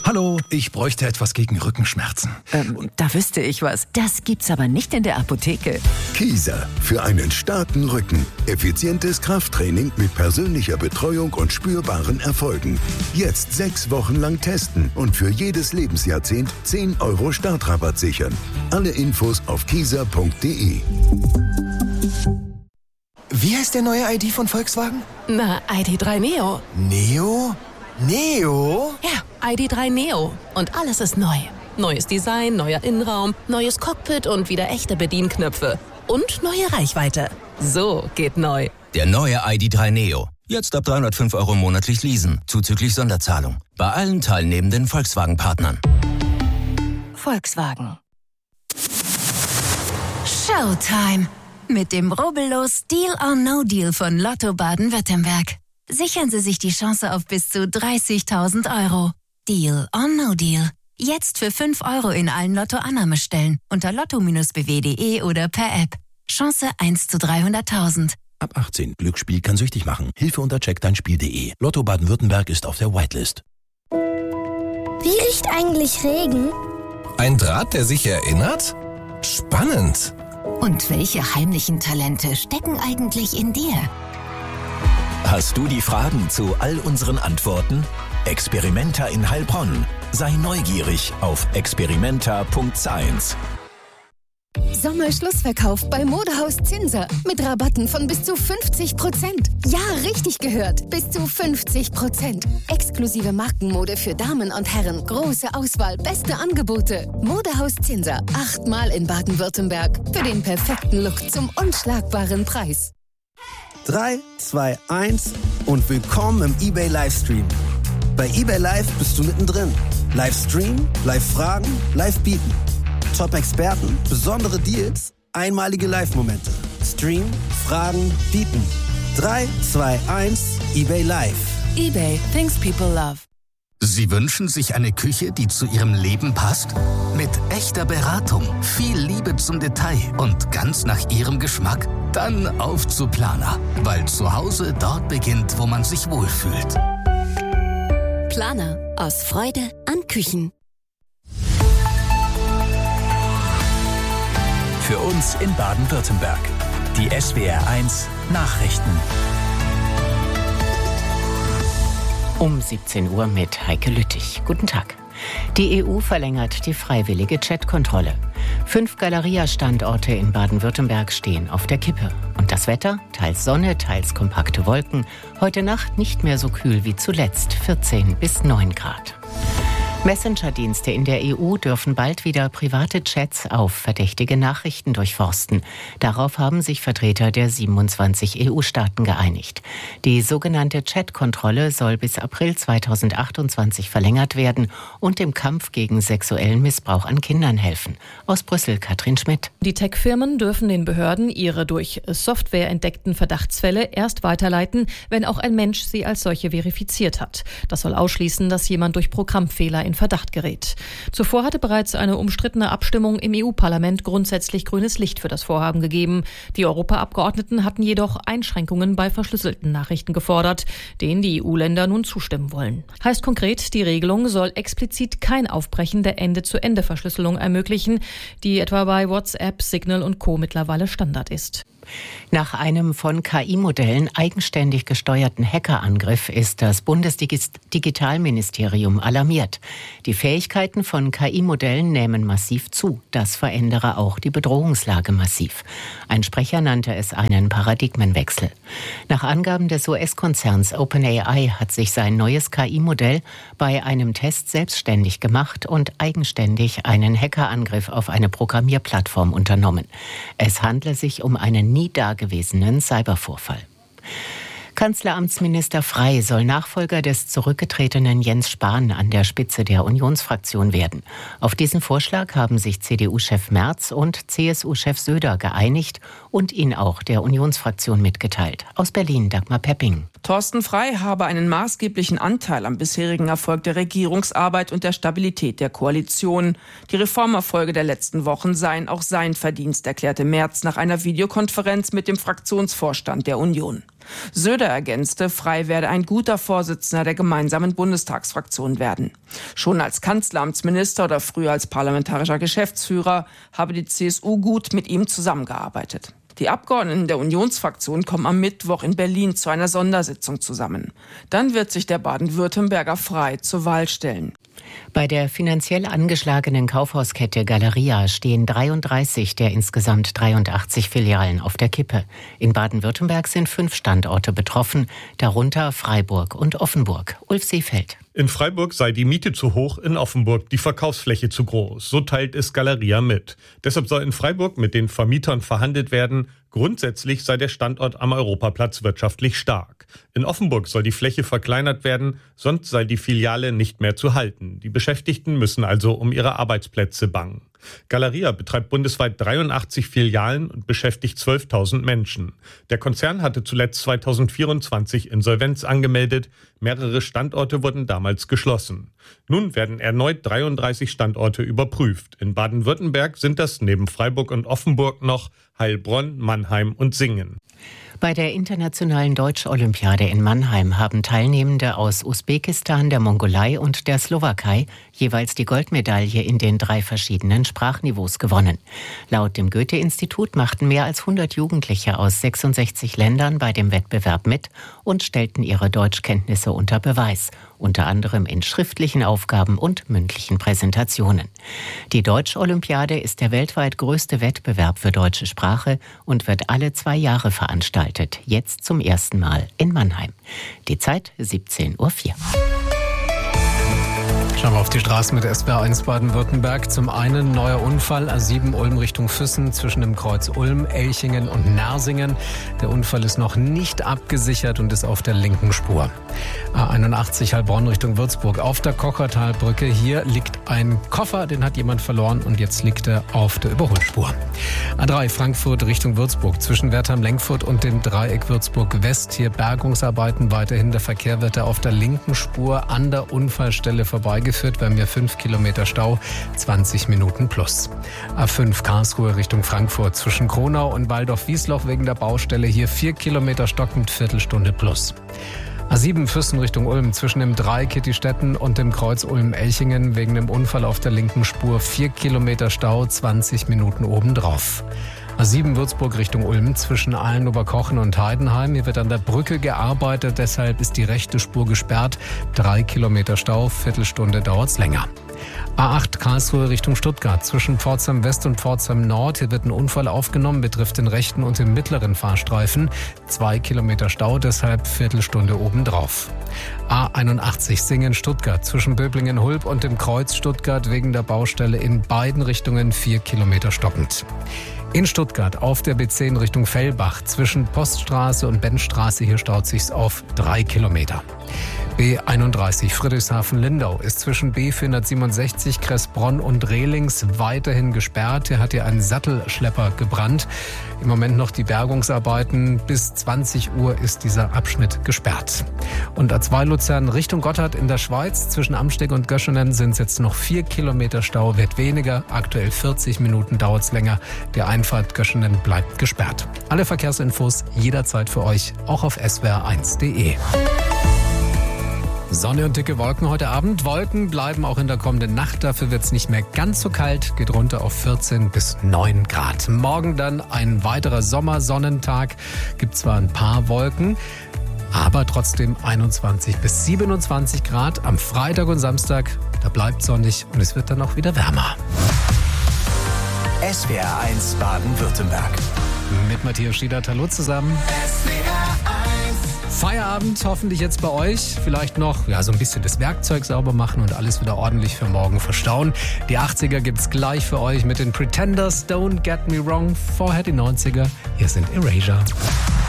Hallo, ich bräuchte etwas gegen Rückenschmerzen. Da wüsste ich was. Das gibt's aber nicht in der Apotheke. Kieser, für einen starken Rücken. Effizientes Krafttraining mit persönlicher Betreuung und spürbaren Erfolgen. Jetzt 6 Wochen lang testen und für jedes Lebensjahrzehnt 10 € Startrabatt sichern. Alle Infos auf kieser.de. Wie heißt der neue ID von Volkswagen? Na, ID.3 Neo. Neo? Neo? Ja, ID.3 Neo. Und alles ist neu. Neues Design, neuer Innenraum, neues Cockpit und wieder echte Bedienknöpfe. Und neue Reichweite. So geht neu. Der neue ID.3 Neo. Jetzt ab 305 € monatlich leasen, zuzüglich Sonderzahlung. Bei allen teilnehmenden Volkswagen-Partnern. Volkswagen. Showtime. Mit dem rubbellos Deal or No Deal von Lotto Baden-Württemberg. Sichern Sie sich die Chance auf bis zu 30.000 €. Deal or No Deal. Jetzt für 5 € in allen Lotto-Annahmestellen unter lotto-bw.de oder per App. Chance 1 zu 300.000. Ab 18. Glücksspiel kann süchtig machen. Hilfe unter checkdeinspiel.de. Lotto Baden-Württemberg ist auf der Whitelist. Wie riecht eigentlich Regen? Ein Draht, der sich erinnert? Spannend. Und welche heimlichen Talente stecken eigentlich in dir? Hast du die Fragen zu all unseren Antworten? Experimenta in Heilbronn. Sei neugierig auf experimenta.science. Sommerschlussverkauf bei Modehaus Zinser mit Rabatten von bis zu 50%. Ja, richtig gehört. Bis zu 50%. Exklusive Markenmode für Damen und Herren. Große Auswahl, beste Angebote. Modehaus Zinser. 8-mal in Baden-Württemberg. Für den perfekten Look zum unschlagbaren Preis. 3, 2, 1 und willkommen im eBay Livestream. Bei eBay Live bist du mittendrin. Livestream, Live-Fragen, Live-Bieten. Top-Experten, besondere Deals, einmalige Live-Momente. Stream, Fragen, Bieten. 3, 2, 1, eBay Live. eBay, things people love. Sie wünschen sich eine Küche, die zu Ihrem Leben passt? Mit echter Beratung, viel Liebe zum Detail und ganz nach Ihrem Geschmack? Dann auf zu Planer, weil zu Hause dort beginnt, wo man sich wohlfühlt. Planer. Aus Freude an Küchen. Für uns in Baden-Württemberg. Die SWR1 Nachrichten. Um 17 Uhr mit Heike Lüttich. Guten Tag. Die EU verlängert die freiwillige Chat-Kontrolle. 5 Galeria-Standorte in Baden-Württemberg stehen auf der Kippe. Und das Wetter? Teils Sonne, teils kompakte Wolken. Heute Nacht nicht mehr so kühl wie zuletzt, 14 bis 9 Grad. Messenger-Dienste in der EU dürfen bald wieder private Chats auf verdächtige Nachrichten durchforsten. Darauf haben sich Vertreter der 27 EU-Staaten geeinigt. Die sogenannte Chat-Kontrolle soll bis April 2028 verlängert werden und im Kampf gegen sexuellen Missbrauch an Kindern helfen. Aus Brüssel, Katrin Schmidt. Die Tech-Firmen dürfen den Behörden ihre durch Software entdeckten Verdachtsfälle erst weiterleiten, wenn auch ein Mensch sie als solche verifiziert hat. Das soll ausschließen, dass jemand durch Programmfehler in Verdacht gerät. Zuvor hatte bereits eine umstrittene Abstimmung im EU-Parlament grundsätzlich grünes Licht für das Vorhaben gegeben. Die Europaabgeordneten hatten jedoch Einschränkungen bei verschlüsselten Nachrichten gefordert, denen die EU-Länder nun zustimmen wollen. Heißt konkret, die Regelung soll explizit kein Aufbrechen der Ende-zu-Ende-Verschlüsselung ermöglichen, die etwa bei WhatsApp, Signal und Co. mittlerweile Standard ist. Nach einem von KI-Modellen eigenständig gesteuerten Hackerangriff ist das Bundesdigitalministerium alarmiert. Die Fähigkeiten von KI-Modellen nehmen massiv zu. Das verändere auch die Bedrohungslage massiv. Ein Sprecher nannte es einen Paradigmenwechsel. Nach Angaben des US-Konzerns OpenAI hat sich sein neues KI-Modell bei einem Test selbstständig gemacht und eigenständig einen Hackerangriff auf eine Programmierplattform unternommen. Es handle sich um einen nie dagewesenen Cybervorfall. Kanzleramtsminister Frey soll Nachfolger des zurückgetretenen Jens Spahn an der Spitze der Unionsfraktion werden. Auf diesen Vorschlag haben sich CDU-Chef Merz und CSU-Chef Söder geeinigt und ihn auch der Unionsfraktion mitgeteilt. Aus Berlin, Dagmar Pepping. Thorsten Frey habe einen maßgeblichen Anteil am bisherigen Erfolg der Regierungsarbeit und der Stabilität der Koalition. Die Reformerfolge der letzten Wochen seien auch sein Verdienst, erklärte Merz nach einer Videokonferenz mit dem Fraktionsvorstand der Union. Söder ergänzte, Frey werde ein guter Vorsitzender der gemeinsamen Bundestagsfraktion werden. Schon als Kanzleramtsminister oder früher als parlamentarischer Geschäftsführer habe die CSU gut mit ihm zusammengearbeitet. Die Abgeordneten der Unionsfraktion kommen am Mittwoch in Berlin zu einer Sondersitzung zusammen. Dann wird sich der Baden-Württemberger Frey zur Wahl stellen. Bei der finanziell angeschlagenen Kaufhauskette Galeria stehen 33 der insgesamt 83 Filialen auf der Kippe. In Baden-Württemberg sind 5 Standorte betroffen, darunter Freiburg und Offenburg. Ulf Seefeld. In Freiburg sei die Miete zu hoch, in Offenburg die Verkaufsfläche zu groß. So teilt es Galeria mit. Deshalb soll in Freiburg mit den Vermietern verhandelt werden. Grundsätzlich sei der Standort am Europaplatz wirtschaftlich stark. In Offenburg soll die Fläche verkleinert werden, sonst sei die Filiale nicht mehr zu halten. Die Beschäftigten müssen also um ihre Arbeitsplätze bangen. Galeria betreibt bundesweit 83 Filialen und beschäftigt 12.000 Menschen. Der Konzern hatte zuletzt 2024 Insolvenz angemeldet. Mehrere Standorte wurden damals geschlossen. Nun werden erneut 33 Standorte überprüft. In Baden-Württemberg sind das neben Freiburg und Offenburg noch Heilbronn, Mannheim und Singen. Bei der internationalen Deutsch-Olympiade in Mannheim haben Teilnehmende aus Usbekistan, der Mongolei und der Slowakei jeweils die Goldmedaille in den 3 verschiedenen Sprachniveaus gewonnen. Laut dem Goethe-Institut machten mehr als 100 Jugendliche aus 66 Ländern bei dem Wettbewerb mit und stellten ihre Deutschkenntnisse unter Beweis, unter anderem in schriftlichen Aufgaben und mündlichen Präsentationen. Die Deutsch-Olympiade ist der weltweit größte Wettbewerb für deutsche Sprache und wird alle 2 Jahre veranstaltet, jetzt zum ersten Mal in Mannheim. Die Zeit 17:04 Uhr. Schauen wir auf die Straße mit SWR1 Baden-Württemberg. Zum einen neuer Unfall, A7 Ulm Richtung Füssen zwischen dem Kreuz Ulm, Elchingen und Nersingen. Der Unfall ist noch nicht abgesichert und ist auf der linken Spur. A81 Heilbronn Richtung Würzburg auf der Kochertalbrücke. Hier liegt ein Koffer, den hat jemand verloren und jetzt liegt er auf der Überholspur. A3 Frankfurt Richtung Würzburg zwischen Wertheim-Lenkfurt und dem Dreieck Würzburg West. Hier Bergungsarbeiten weiterhin. Der Verkehr wird auf der linken Spur an der Unfallstelle vorbeigeführt. Wir haben hier 5 Kilometer Stau, 20 Minuten plus. A5 Karlsruhe Richtung Frankfurt zwischen Kronau und Waldorf-Wiesloch wegen der Baustelle. Hier 4 Kilometer stockend, Viertelstunde plus. A7 Füssen Richtung Ulm zwischen dem Dreieck Kittistetten und dem Kreuz Ulm-Elchingen wegen dem Unfall auf der linken Spur. 4 Kilometer Stau, 20 Minuten obendrauf. A7 Würzburg Richtung Ulm zwischen Ahlen-Oberkochen und Heidenheim. Hier wird an der Brücke gearbeitet, deshalb ist die rechte Spur gesperrt. 3 Kilometer Stau, Viertelstunde dauert's länger. A8 Karlsruhe Richtung Stuttgart zwischen Pforzheim West und Pforzheim Nord. Hier wird ein Unfall aufgenommen, betrifft den rechten und den mittleren Fahrstreifen. 2 Kilometer Stau, deshalb Viertelstunde obendrauf. A81 Singen Stuttgart zwischen Böblingen-Hulb und dem Kreuz Stuttgart wegen der Baustelle in beiden Richtungen 4 Kilometer stockend. In Stuttgart auf der B10 Richtung Fellbach zwischen Poststraße und Benstraße, hier staut sich's auf 3 Kilometer. B31 Friedrichshafen-Lindau ist zwischen B467 Kressbronn und Rehlings weiterhin gesperrt. Hier hat hier ein Sattelschlepper gebrannt. Im Moment noch die Bergungsarbeiten. Bis 20 Uhr ist dieser Abschnitt gesperrt. Und A2 Luzern Richtung Gotthard in der Schweiz zwischen Amsteg und Göschenen sind es jetzt noch 4 Kilometer Stau, wird weniger. Aktuell 40 Minuten dauert es länger. Die Einfahrt Göschenen bleibt gesperrt. Alle Verkehrsinfos jederzeit für euch, auch auf swr1.de. Sonne und dicke Wolken heute Abend. Wolken bleiben auch in der kommenden Nacht. Dafür wird es nicht mehr ganz so kalt. Geht runter auf 14 bis 9 Grad. Morgen dann ein weiterer Sommersonnentag. Gibt zwar ein paar Wolken, aber trotzdem 21 bis 27 Grad. Am Freitag und Samstag, da bleibt sonnig und es wird dann auch wieder wärmer. SWR1 Baden-Württemberg. Mit Matthias Schiedert, hallo zusammen. Feierabend hoffentlich jetzt bei euch. Vielleicht noch so ein bisschen das Werkzeug sauber machen und alles wieder ordentlich für morgen verstauen. Die 80er gibt's gleich für euch mit den Pretenders. Don't get me wrong. Vorher die 90er. Hier sind Erasure.